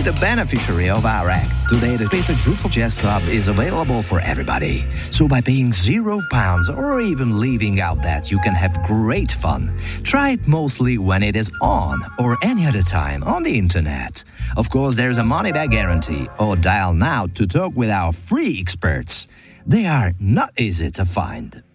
the beneficiary of our act. Today, the Peter Druffel Jazz Club is available for everybody. So by paying £0 or even leaving out that, you can have great fun. Try it mostly when it is on or any other time on the internet. Of course, there's a money-back guarantee. Or dial now to talk with our free experts. They are not easy to find.